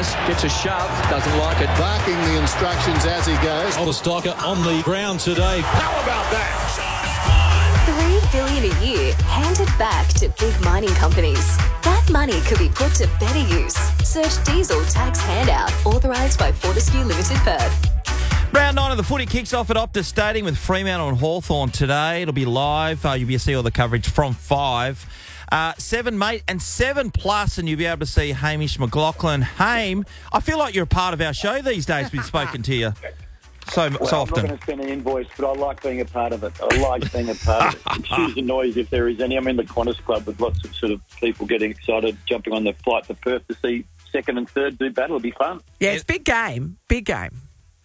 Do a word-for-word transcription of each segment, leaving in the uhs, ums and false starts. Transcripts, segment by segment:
Harris gets a shove, doesn't like it. Barking the instructions as he goes. Oliver Stocker on the ground today. How about that? Three billion a year handed back to big mining companies. That money could be put to better use. Search diesel tax handout authorised by Fortescue Limited Perth. Round nine of the footy kicks off at Optus Stadium with Fremantle and Hawthorn today. It'll be live. Uh, you'll be able to see all the coverage from five. Uh, seven, mate, and seven plus, and you'll be able to see Hamish McLaughlin. Haim, I feel like you're a part of our show these days. We've spoken to you so, well, so often. I'm not going to spend an invoice, but I like being a part of it. I like being a part of it. Excuse the noise if there is any. I'm in the Qantas Club with lots of sort of people getting excited, jumping on the flight to Perth to see second and third do battle. It'll be fun. Yeah, it's big game. Big game.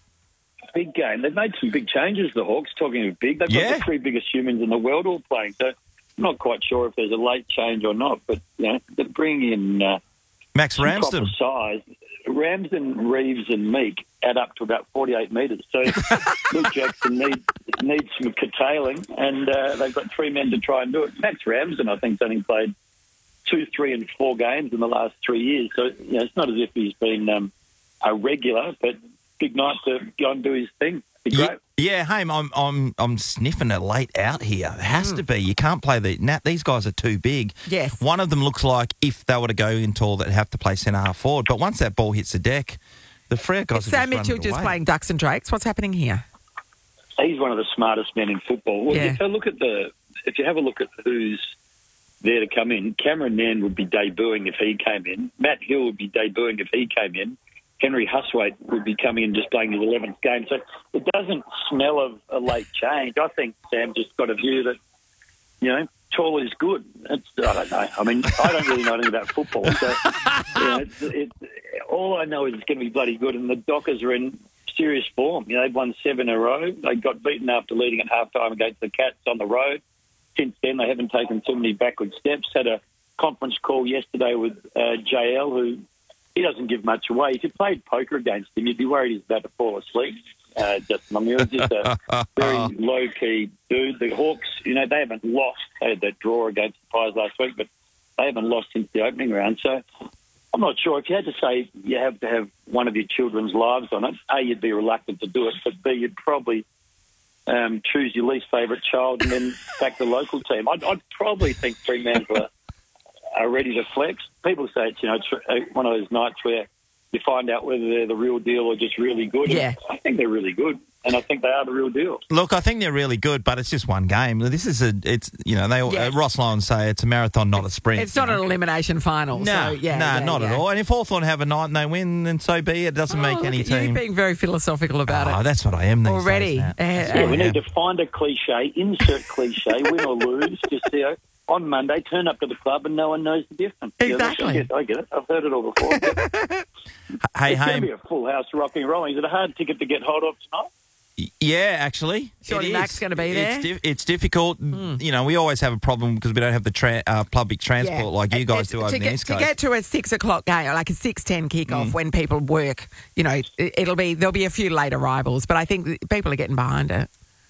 Big game. They've made some big changes, the Hawks, talking of big. They've got Yeah. the three biggest humans in the world all playing, so I'm not quite sure if there's a late change or not, but, you know, they're bringing in uh, Max some Ramsden. proper size. Ramsden, Reeves and Meek add up to about forty-eight metres, so Luke Jackson needs, needs some curtailing, and uh, they've got three men to try and do it. Max Ramsden, I think, has only played two, three and four games in the last three years, so you know, it's not as if he's been um, a regular, but big night to go and do his thing. Be great. Yeah, yeah, Haim, I'm I'm I'm sniffing a late out here. It has Mm. to be. You can't play the Nat. These guys are too big. Yes. One of them looks like if they were to go in tall, they'd have to play centre half forward. But once that ball hits the deck, the Freo guys. Is are Sam just Mitchell running just away. playing Ducks and Drakes? What's happening here? He's one of the smartest men in football. Well, Yeah. if you look at the, if you have a look at who's there to come in, Cameron Nairn would be debuting if he came in. Matt Hill would be debuting if he came in. Henry Huswaite would be coming in just playing his eleventh game. So it doesn't smell of a late change. I think Sam just got a view that, you know, tall is good. It's, I don't know. I mean, I don't really know anything about football. So you know, it's, it, all I know is it's going to be bloody good, and the Dockers are in serious form. You know, they've won seven in a row. They got beaten after leading at halftime against the Cats on the road. Since then, they haven't taken too many backward steps. Had a conference call yesterday with uh, J L, who he doesn't give much away. If you played poker against him, you'd be worried he's about to fall asleep. Uh, Justin, I mean, he was just a very low-key dude. The Hawks, you know, they haven't lost. They had that draw against the Pies last week, but they haven't lost since the opening round. So I'm not sure. If you had to say you have to have one of your children's lives on it, A, you'd be reluctant to do it, but B, you'd probably um, choose your least favourite child and then back the local team. I'd, I'd probably think Fremantle are, are ready to flex. People say it's, you know, it's one of those nights where you find out whether they're the real deal or just really good. Yeah. I think they're really good, and I think they are the real deal. Look, I think they're really good, but it's just one game. This is a, it's you know, they Yes. uh, Ross Lyons say it's a marathon, not a sprint. It's not an elimination final. No, so, yeah, no, yeah, not yeah. at all. And if Hawthorn have a night and they win, then so be it. It doesn't Oh, make look any at you team. being very philosophical about Oh, it that's what I am these already. days, Nat. Uh, Yeah, we uh, need to find a cliche, insert cliche, win or lose. Just you know, on Monday, turn up to the club and no one knows the difference. Exactly. Yeah, I, get, I get it. I've heard it all before. Hey, It's going to Haim. be a full house rocking and rolling. Is it a hard ticket to get hold of tonight? Yeah, actually. Shorty it Mac's is. gonna be there? Hmm. It's, di- it's difficult. You know, we always have a problem because we don't have the tra- uh, public transport yeah. like you guys It's- do over to the get, East to Coast. get to a six o'clock game, like a six ten kickoff, Mm. when people work, you know, it, it'll be there'll be a few late arrivals, but I think people are getting behind it.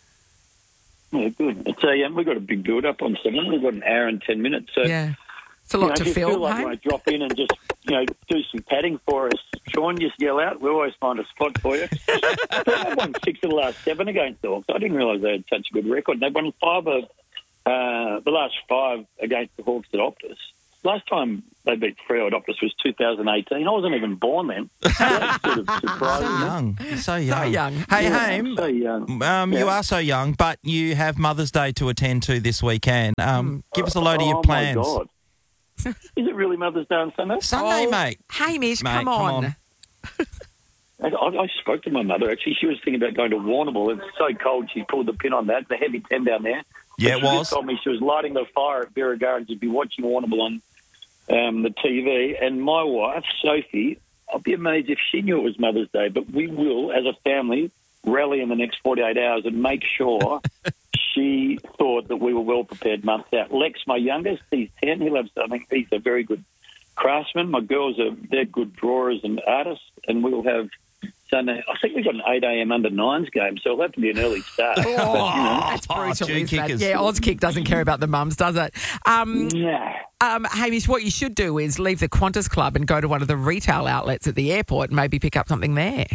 Yeah, good. It's a, um, we've got a big build-up on seven. We've got an hour and ten minutes. So, Yeah, it's a you lot know, to if you fill. feel like hey? you want to drop in and just, you know, do some padding for us, Sean, just yell out. We always find a spot for you. They've won six of the last seven against the Hawks. I didn't realise they had such a good record. They've won five of uh, the last five against the Hawks at Optus. Last time they beat Freo at Optus was two thousand eighteen. I wasn't even born then. So that's sort of so surprising. young. You're so young. young. Hey, Yeah, Haim. so young. Um, You Yeah. are so young, but you have Mother's Day to attend to this weekend. Um, give us a load of oh, your plans. my God. Is it really Mother's Day on Sunday? Sunday, Oh, mate. Hamish, Mate, come come on. on. I, I spoke to my mother, actually. She was thinking about going to Warrnambool. It's so cold, she pulled the pin on that. The heavy ten down there. Yeah, But it she was. just told me she was lighting the fire at Birregurra and she'd be watching Warrnambool on um, the T V. And my wife, Sophie, I'll be amazed if she knew it was Mother's Day, but we will, as a family, rally in the next forty-eight hours and make sure she thought that we were well prepared months out. Lex, my youngest, he's ten. He loves something. He's a very good craftsman. My girls are they're good drawers and artists, and we'll have Sunday. I think we've got an eight a.m. under nines game, so it'll have to be an early start. But, you know, That's brutal, June isn't it? kickers. Yeah, Auskick doesn't care about the mums, does it? Um, yeah. um, Hamish, what you should do is leave the Qantas Club and go to one of the retail outlets at the airport and maybe pick up something there.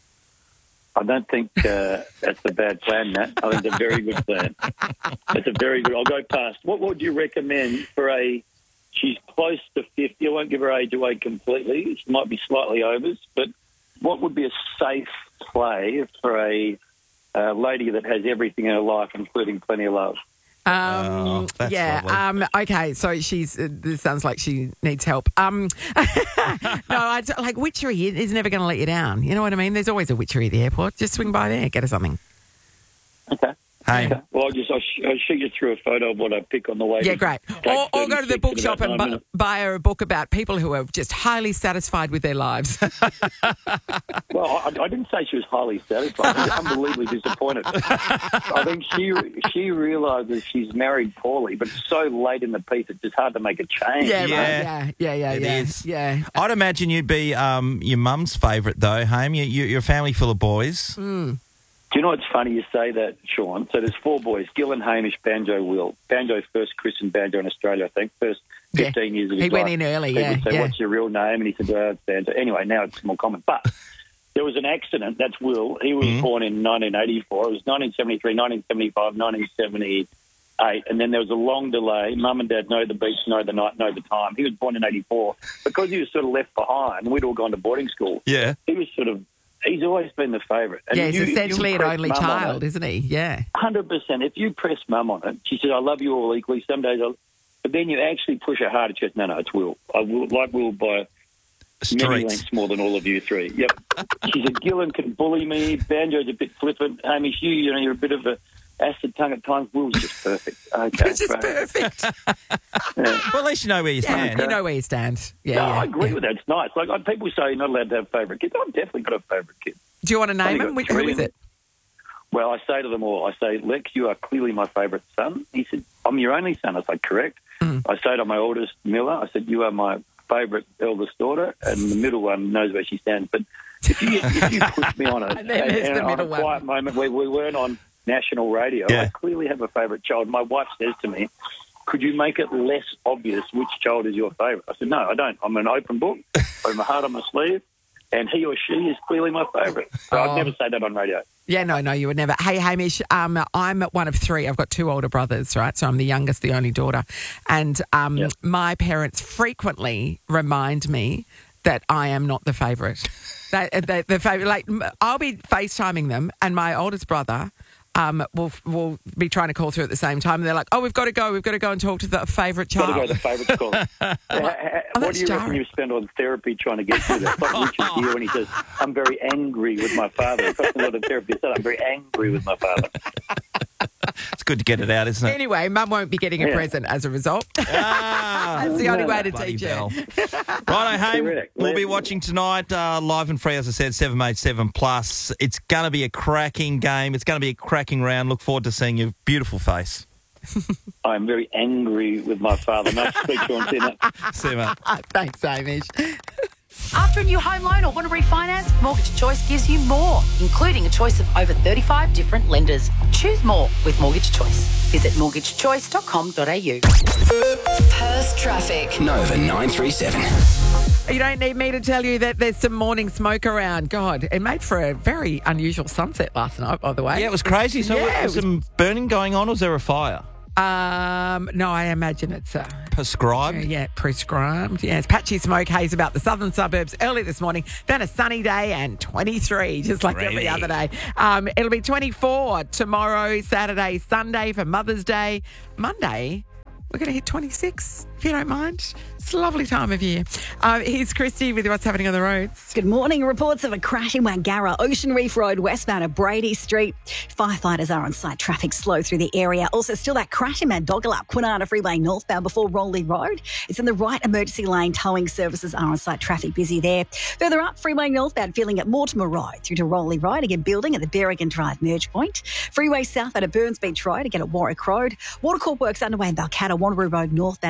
I don't think uh, that's a bad plan, Matt. I think it's a very good plan. It's a very good. I'll go past. What would you recommend for a? She's close to fifty. I won't give her age away completely. She might be slightly overs, but what would be a safe play for a uh, lady that has everything in her life, including plenty of love? Um, Oh, that's yeah. lovely. Um, okay. So she's. Uh, this sounds like she needs help. Um, no, I like Witchery is never going to let you down. You know what I mean? There's always a Witchery at the airport. Just swing by there, get her something. Okay. Hey. Okay. Well, I'll just I'll, sh- I'll shoot you through a photo of what I pick on the way. Yeah, great. Or, or go to the bookshop and bu- buy her a book about people who are just highly satisfied with their lives. Well, I, I didn't say she was highly satisfied. She was unbelievably disappointed. I think she she realises she's married poorly, but it's so late in the piece, it's just hard to make a change. Yeah, Yeah. right. yeah, yeah, yeah, It yeah. is. Yeah. I'd imagine you'd be um, your mum's favourite, though, Hame. You, you, you're a family full of boys. Mm. Do you know what's funny you say that, Sean? So there's four boys, Gillen, Hamish, Banjo, Will. Banjo's first Christian banjo in Australia, I think, first Yeah. fifteen years of his He went life. in early, People yeah, say, yeah. what's your real name? And he said, uh, it's Banjo. Anyway, now it's more common. But there was an accident, that's Will. He was born in nineteen eighty-four. It was nineteen seventy-three, nineteen seventy-five, nineteen seventy-eight. And then there was a long delay. Mum and Dad know the beach, know the night, know the time. He was born in eighty-four. Because he was sort of left behind, we'd all gone to boarding school. Yeah. He was sort of, he's always been the favourite. And Yeah, he's you- you essentially an press only mum on child, it, isn't he? Yeah. one hundred percent. If you press mum on it, she says, I love you all equally. Some days I'll... But then you actually push her hard. She goes, no, no, it's Will. I will, like Will by many Streets. lengths more than all of you three. Yep. She said, Gillen can bully me. Banjo's a bit flippant. Hamish, you, you know, you're a bit of a acid tongue at times. Will's just perfect. Okay, It's just great. perfect. Yeah. Well, at least you know where you Yeah, stand. you know where you stand. Yeah, No, yeah, I agree yeah. with that. It's nice. Like, like people say you're not allowed to have favourite kids. I've definitely got a favourite kid. Do you want to name Only him? got Which, three who is in- it? Well, I say to them all, I say, Lex, you are clearly my favourite son. He said, I'm your only son. I said, correct. Mm. I say to my oldest, Miller, I said, you are my favourite eldest daughter, and the middle one knows where she stands. But if you, if you push me on it, And then there's the on middle a one. quiet moment where we weren't on national radio, Yeah. I clearly have a favourite child. My wife says to me, could you make it less obvious which child is your favourite? I said, no, I don't. I'm an open book. I have my heart on my sleeve. And he or she is clearly my favourite. But Oh. I'd never say that on radio. Yeah, no, no, you would never. Hey, Hamish, um, I'm one of three. I've got two older brothers, right? So I'm the youngest, the only daughter. And um, Yep. my parents frequently remind me that I am not the favourite. That the, the favourite, like I'll be FaceTiming them, and my oldest brother um, will will be trying to call through at the same time. And they're like, "Oh, we've got to go. We've got to go and talk to the favourite Got child." to go to the favourite school. oh, what that's do you reckon jarring. you spend on therapy trying to get through that? It's like Richard Gere when he says, I'm very angry with my father. It costs a lot of therapy. He said, I'm very angry with my father. It's good to get it out, isn't it? Anyway, Mum won't be getting a Yeah. present as a result. Ah, That's the only way to bloody teach her. bell. Righto, Hame, Correct. we'll be watching tonight, uh, live and free, as I said, seven mate seven plus. It's going to be a cracking game. It's going to be a cracking round. Look forward to seeing your beautiful face. I'm very angry with my father. Nice to speak to you on dinner. See you, mate. Thanks, Hamish. After a new home loan or want to refinance, Mortgage Choice gives you more, including a choice of over thirty-five different lenders. Choose more with Mortgage Choice. Visit mortgage choice dot com dot a u. Perth traffic. Nova nine three seven. You don't need me to tell you that there's some morning smoke around. God, it made for a very unusual sunset last night, by the way. Yeah, it was crazy. So Yeah, was it was- some burning going on, or was there a fire? Um, no, I imagine it's uh, Prescribed? yeah, prescribed. Yeah, it's patchy smoke haze about the southern suburbs early this morning. Then a sunny day and twenty-three, just like every Really? other day. Um, it'll be twenty-four tomorrow, Saturday, Sunday for Mother's Day. Monday, we're going to hit twenty-six, if you don't mind. It's a lovely time of year. Uh, here's Christy with what's happening on the roads. Good morning. Reports of a crash in Wangara, Ocean Reef Road, westbound of Brady Street. Firefighters are on site. Traffic slow through the area. Also, still that crash in Mandogalup, Kwinana Freeway northbound before Rowley Road. It's in the right emergency lane. Towing services are on site. Traffic busy there. Further up, Freeway northbound filling at Mortimer Road through to Rowley Road. Again, building at the Berrigan Drive merge point. Freeway south out of Burns Beach Road. Again at Warwick Road. Watercorp works underway in Balcatta, Wanneroo Road northbound at Amelia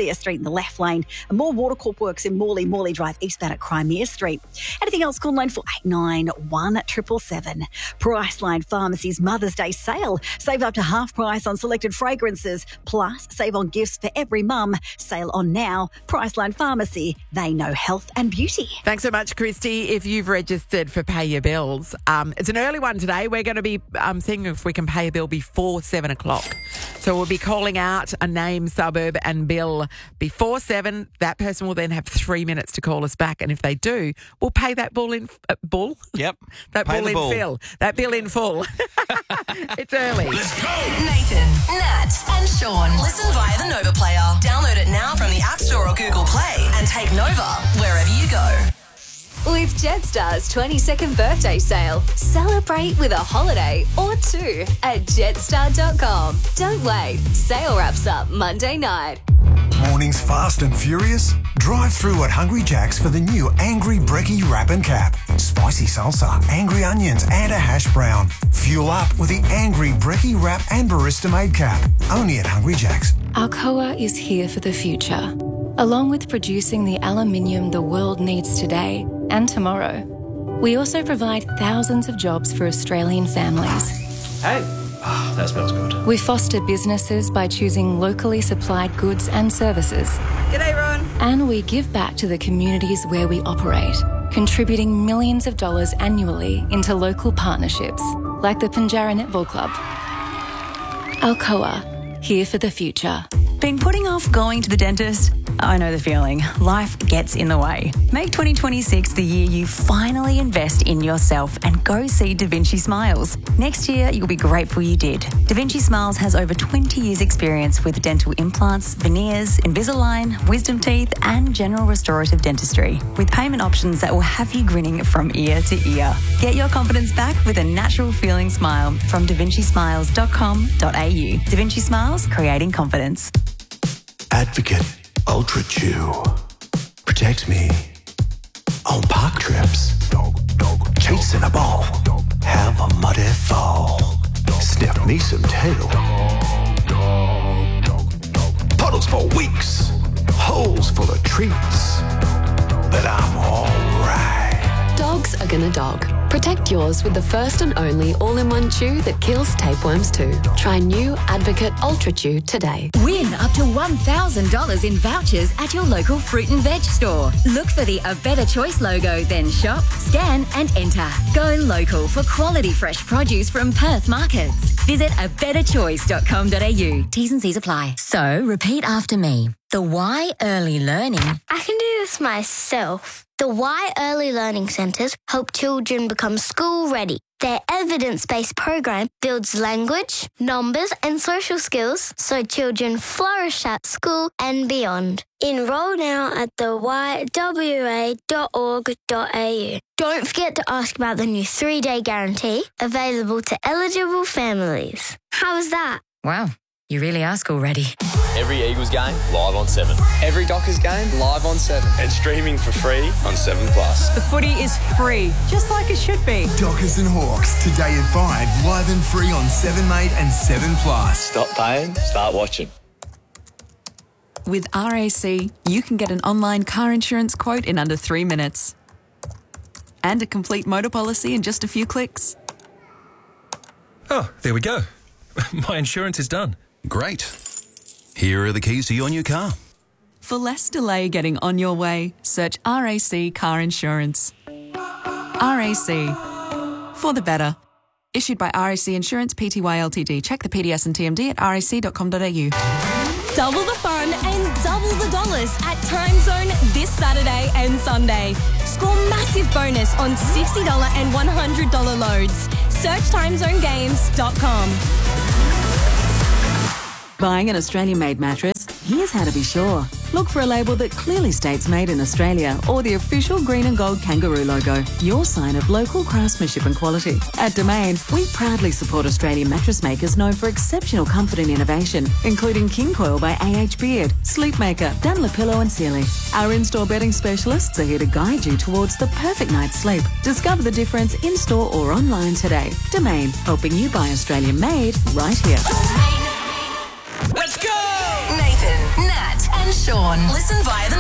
Cecilia Street in the left lane, and more Watercorp works in Morley, Morley Drive eastbound at Crimea Street. Anything else, call nine four eight nine, one seven seven seven. Priceline Pharmacy's Mother's Day sale. Save up to half price on selected fragrances, plus save on gifts for every mum. Sale on now. Priceline Pharmacy, they know health and beauty. Thanks so much, Christy. If you've registered for Pay Your Bills, um, it's an early one today. We're going to be um, seeing if we can pay a bill before seven o'clock. So we'll be calling out a name, suburb and bill before seven. That person will then have three minutes to call us back. And if they do, we'll pay that bull in uh, bull. Yep. that pay bull in bull. full. That bill in full. It's early. Let's go. Nathan, Nat and Sean. Listen via the Nova Player. Download it now from the App Store or Google Play and take Nova wherever you go. With Jetstar's twenty-second birthday sale, celebrate with a holiday or two at jetstar dot com. Don't wait. Sale wraps up Monday night. Mornings fast and furious? Drive through at Hungry Jack's for the new Angry Brekkie Wrap and Cap. Spicy salsa, angry onions and a hash brown. Fuel up with the Angry Brekkie Wrap and Barista Made Cap. Only at Hungry Jack's. Alcoa is here for the future. Along with producing the aluminium the world needs today and tomorrow, we also provide thousands of jobs for Australian families. Hey, oh, that smells good. We foster businesses by choosing locally supplied goods and services. G'day, Ron. And we give back to the communities where we operate, contributing millions of dollars annually into local partnerships, like the Pinjarra Netball Club. Alcoa, here for the future. Been putting off going to the dentist? I know the feeling. Life gets in the way. Make twenty twenty-six the year you finally invest in yourself and go see Da Vinci Smiles. Next year, you'll be grateful you did. Da Vinci Smiles has over twenty years experience with dental implants, veneers, Invisalign, wisdom teeth and general restorative dentistry, with payment options that will have you grinning from ear to ear. Get your confidence back with a natural feeling smile from da vinci smiles dot com dot a u. Da Vinci Smiles, creating confidence. Advocate Ultra Chew protects me on park trips, chasing a ball, have a muddy fall, sniff me some tail, puddles for weeks, holes full of treats, but I'm alright. Dogs are gonna dog. Protect yours with the first and only all-in-one chew that kills tapeworms too. Try new Advocate Ultra Chew today. Win up to one thousand dollars in vouchers at your local fruit and veg store. Look for the A Better Choice logo, then shop, scan and enter. Go local for quality fresh produce from Perth markets. Visit a better choice dot com dot a u. T's and C's apply. So, repeat after me. The Y Early Learning. I can do this myself. The Y Early Learning Centres help children become school-ready. Their evidence-based program builds language, numbers and social skills so children flourish at school and beyond. Enroll now at the y w a dot org dot a u. Don't forget to ask about the new three-day guarantee available to eligible families. How was that? Wow, you really are school ready. Every Eagles game, live on seven. Every Dockers game, live on seven. And streaming for free on seven plus. The footy is free, just like it should be. Dockers and Hawks, today at five, live and free on seven mate and seven plus. Stop paying, start watching. With R A C, you can get an online car insurance quote in under three minutes. And a complete motor policy in just a few clicks. Oh, there we go. My insurance is done. Great. Here are the keys to your new car. For less delay getting on your way, search R A C Car Insurance. R A C. For the better. Issued by R A C Insurance Pty Ltd. Check the P D S and T M D at r a c dot com dot a u. Double the fun and double the dollars at Time Zone this Saturday and Sunday. Score massive bonus on sixty dollars and one hundred dollars loads. Search time zone games dot com. Buying an Australian-made mattress? Here's how to be sure. Look for a label that clearly states made in Australia or the official green and gold kangaroo logo, your sign of local craftsmanship and quality. At Domain, we proudly support Australian mattress makers known for exceptional comfort and innovation, including King Coil by A H Beard, Sleepmaker, Dunlopillow and Sealy. Our in-store bedding specialists are here to guide you towards the perfect night's sleep. Discover the difference in-store or online today. Domain, helping you buy Australian-made right here. Let's go! Nathan, Nat and Sean. Listen via the